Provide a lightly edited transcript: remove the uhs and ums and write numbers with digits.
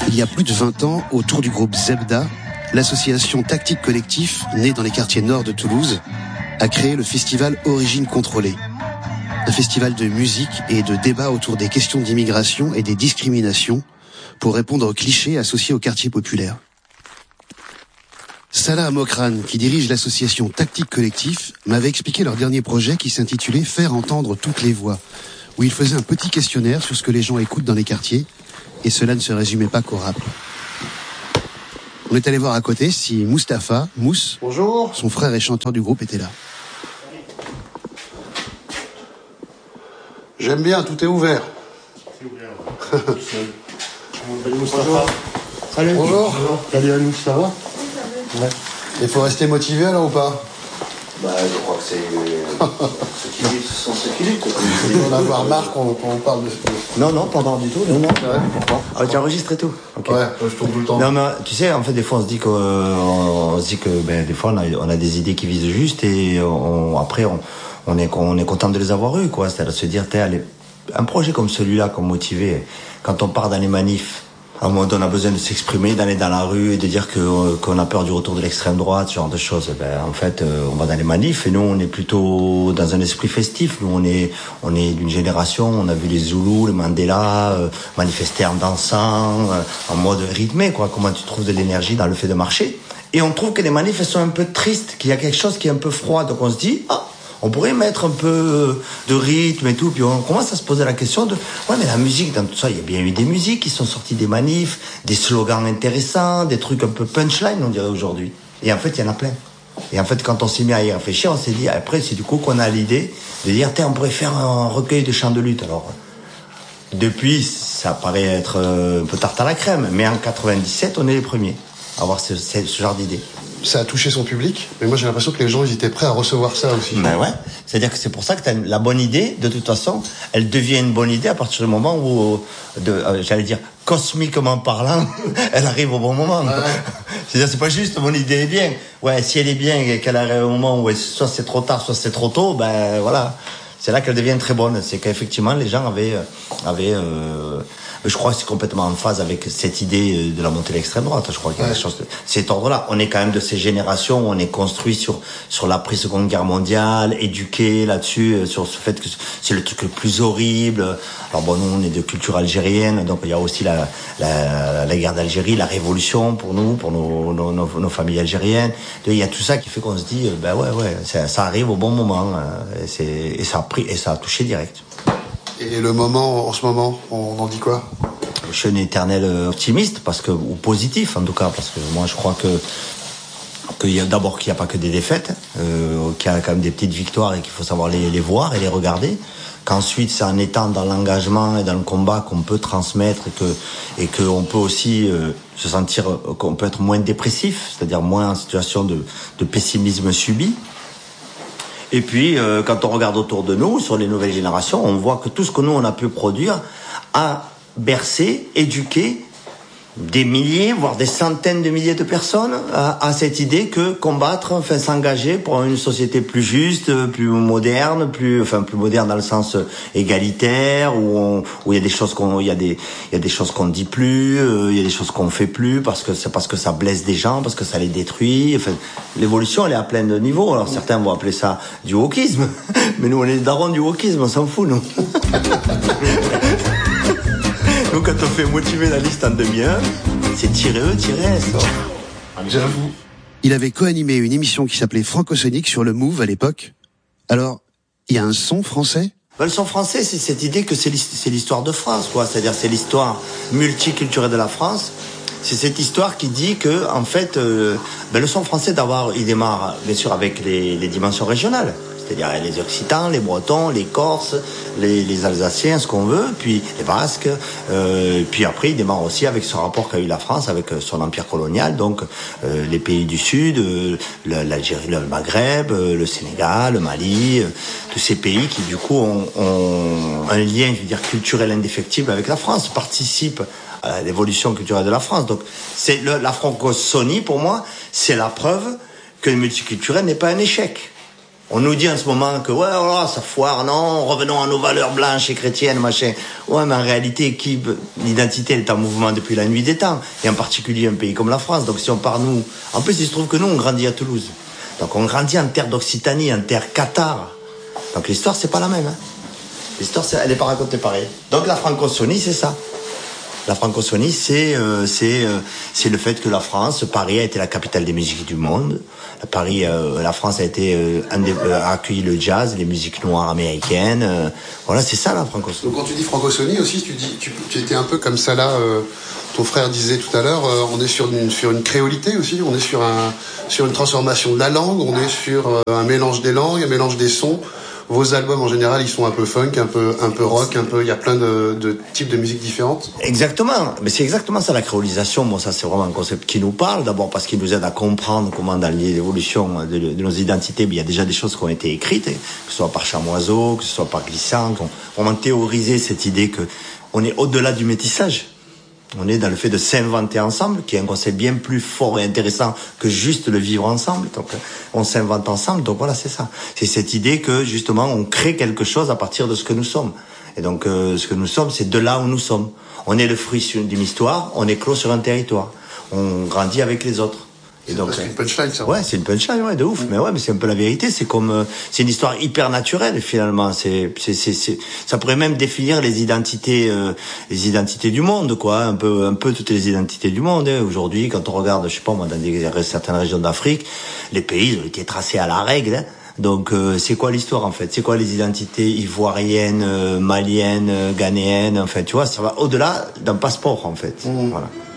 Il y a plus de 20 ans, autour du groupe Zebda, l'association Tactique Collectif, née dans les quartiers nord de Toulouse, a créé le festival Origine Contrôlée. Un festival de musique et de débat autour des questions d'immigration et des discriminations pour répondre aux clichés associés aux quartiers populaires. Salah Amokran, qui dirige l'association Tactique Collectif, m'avait expliqué leur dernier projet qui s'intitulait « Faire entendre toutes les voix », où il faisait un petit questionnaire sur ce que les gens écoutent dans les quartiers, et cela ne se résumait pas qu'au rap. On est allé voir à côté si Mustapha, Mousse, bonjour, son frère et chanteur du groupe, était là. J'aime bien, tout est ouvert. C'est ouvert, ouais. Salut Mustapha. Salut. Bonjour. Salut Anouch, ça va? Ouais. Il faut rester motivé alors ou pas? Bah, je crois que c'est ceux qui luttent, ce sont ceux qui luttent. On va voir Marc, on parle de... Non, pas encore du tout. Non. Ouais. Pourquoi? Ah, tu enregistres et tout. Okay. Ouais, je tourne tout le temps. Non, mais tu sais, en fait, des fois, on se dit que des fois, on a des idées qui visent juste et après, on est content de les avoir eues, quoi. C'est-à-dire se dire, un projet comme celui-là, comme motivé, quand on part dans les manifs, à un moment donné, on a besoin de s'exprimer, d'aller dans la rue et de dire qu'on a peur du retour de l'extrême droite, ce genre de choses. En fait, on va dans les manifs et nous, on est plutôt dans un esprit festif. Nous, on est d'une génération, on a vu les Zoulous, les Mandela, manifester en dansant, en mode rythmé, quoi. Comment tu trouves de l'énergie dans le fait de marcher. Et on trouve que les manifs, elles sont un peu tristes, qu'il y a quelque chose qui est un peu froid. Donc on se dit, on pourrait mettre un peu de rythme et tout, puis on commence à se poser la question de ouais, mais la musique dans tout ça, il y a bien eu des musiques qui sont sorties des manifs, des slogans intéressants, des trucs un peu punchline, on dirait aujourd'hui. Et en fait, il y en a plein. Et en fait, quand on s'est mis à y réfléchir, on s'est dit après, c'est du coup qu'on a l'idée de dire on pourrait faire un recueil de chants de lutte. Alors depuis, ça paraît être un peu tarte à la crème, mais en 97, on est les premiers à avoir ce genre d'idée. Ça a touché son public, mais moi j'ai l'impression que les gens ils étaient prêts à recevoir ça aussi. Ben ouais, c'est-à-dire que c'est pour ça que la bonne idée, de toute façon, elle devient une bonne idée à partir du moment où, j'allais dire, cosmiquement parlant, elle arrive au bon moment. Ouais. C'est-à-dire c'est pas juste mon idée est bien. Ouais, si elle est bien et qu'elle arrive au moment où soit c'est trop tard, soit c'est trop tôt, ben voilà. C'est là qu'elle devient très bonne. C'est qu'effectivement les gens avaient je crois que c'est complètement en phase avec cette idée de la montée de l'extrême droite. Je crois qu'il y a des choses de cet ordre-là. On est quand même de ces générations où on est construit sur l'après-seconde guerre mondiale, éduqué là-dessus, sur ce fait que c'est le truc le plus horrible. Alors bon, nous, on est de culture algérienne, donc il y a aussi la guerre d'Algérie, la révolution pour nous, pour nos familles algériennes. Il y a tout ça qui fait qu'on se dit, ça arrive au bon moment. Et ça a touché direct. Et le moment, en ce moment, on en dit quoi? Je suis un éternel optimiste, ou positif en tout cas, parce que moi je crois qu'il y a d'abord qu'il n'y a pas que des défaites, qu'il y a quand même des petites victoires et qu'il faut savoir les voir et les regarder. Qu'ensuite c'est en étant dans l'engagement et dans le combat qu'on peut transmettre et qu'on peut aussi se sentir qu'on peut être moins dépressif, c'est-à-dire moins en situation de pessimisme subi. Et puis, quand on regarde autour de nous, sur les nouvelles générations, on voit que tout ce que nous, on a pu produire a bercé, éduqué des milliers, voire des centaines de milliers de personnes à cette idée que combattre, s'engager pour une société plus juste, plus moderne, plus moderne dans le sens égalitaire, où il y a des choses il y a des choses qu'on dit plus, il y a des choses qu'on fait plus parce que ça blesse des gens, parce que ça les détruit. L'évolution, elle est à plein de niveaux. Alors certains vont appeler ça du wokisme, mais nous on est les darons du wokisme, on s'en fout nous. Donc quand on fait motiver la liste en demi-heure, c'est -E, S. J'avoue. Il avait co-animé une émission qui s'appelait Francosonique sur le Move à l'époque. Alors, il y a un son français? Le son français, c'est cette idée que c'est l'histoire de France, quoi. C'est-à-dire c'est l'histoire multiculturelle de la France. C'est cette histoire qui dit que, en fait, le son français il démarre bien sûr avec les dimensions régionales. C'est-à-dire les Occitans, les Bretons, les Corses, les Alsaciens, ce qu'on veut, puis les Basques. Puis après, il démarre aussi avec ce rapport qu'a eu la France avec son empire colonial, donc les pays du Sud, l'Algérie, le Maghreb, le Sénégal, le Mali, tous ces pays qui du coup ont un lien, je veux dire, culturel indéfectible avec la France, participent à l'évolution culturelle de la France. Donc c'est la francophonie, pour moi, c'est la preuve que le multiculturel n'est pas un échec. On nous dit en ce moment que ouais, voilà, ça foire, non, revenons à nos valeurs blanches et chrétiennes, machin. Ouais, mais en réalité, l'identité elle est en mouvement depuis la nuit des temps, et en particulier un pays comme la France. Donc si on part nous, en plus il se trouve que nous on grandit à Toulouse. Donc on grandit en terre d'Occitanie, en terre cathare. Donc l'histoire c'est pas la même. Hein. L'histoire elle est pas racontée pareil. Donc la francophonie c'est ça. La francophonie c'est le fait que la France, Paris a été la capitale des musiques du monde. Paris, la France a accueilli le jazz, les musiques noires américaines. Voilà, c'est ça la francophonie. Donc quand tu dis francophonie aussi, tu étais un peu comme ça là. Ton frère disait tout à l'heure, on est sur une créolité aussi. On est sur une transformation de la langue. On est sur un mélange des langues, un mélange des sons. Vos albums en général, ils sont un peu funk, un peu rock, il y a plein de types de musiques différentes. Exactement, mais c'est exactement ça la créolisation. Bon, ça c'est vraiment un concept qui nous parle, d'abord parce qu'il nous aide à comprendre comment dans l'évolution de nos identités, il y a déjà des choses qui ont été écrites, que ce soit par Chamoiseau, que ce soit par Glissant, qui ont vraiment théorisé cette idée que on est au-delà du métissage. On est dans le fait de s'inventer ensemble, qui est un concept bien plus fort et intéressant que juste le vivre ensemble. Donc, on s'invente ensemble. Donc voilà, c'est ça. C'est cette idée que justement, on crée quelque chose à partir de ce que nous sommes. Et donc, ce que nous sommes, c'est de là où nous sommes. On est le fruit d'une histoire. On est clos sur un territoire. On grandit avec les autres. Et donc, c'est une punchline, ça. Ouais, c'est une punchline, ouais, de ouf. Mais ouais, mais c'est un peu la vérité. C'est comme, c'est une histoire hyper naturelle, finalement. Ça pourrait même définir les identités du monde, quoi. Un peu toutes les identités du monde, hein. Aujourd'hui, quand on regarde, je sais pas, moi, dans certaines régions d'Afrique, les pays, ils ont été tracés à la règle, hein. Donc, c'est quoi l'histoire, en fait? C'est quoi les identités ivoiriennes, maliennes, ghanéennes? En fait, tu vois, ça va au-delà d'un passeport, en fait. Voilà.